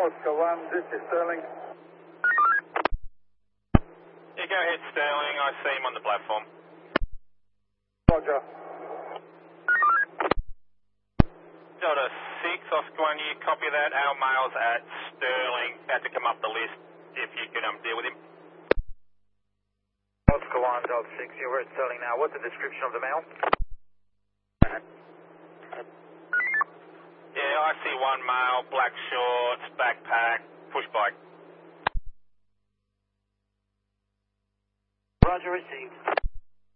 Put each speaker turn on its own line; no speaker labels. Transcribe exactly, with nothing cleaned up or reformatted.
Oscar one, this is Sterling.
Yeah, go ahead, Sterling. I see him on the platform.
Roger.
Delta six, Oscar one, you copy that? Our mail's at Sterling. Had to come up the list if you could um, deal with him.
Oscar one, Delta six, yeah, we're at Sterling now. What's the description of the mail?
Yeah, I see one male, black shorts, backpack, push bike.
Roger, received.